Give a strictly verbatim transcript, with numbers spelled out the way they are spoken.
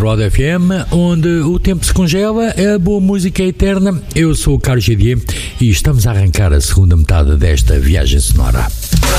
Roda F M, onde o tempo se congela, a boa música é eterna. Eu sou o Carlos G D e estamos a arrancar a segunda metade desta viagem sonora.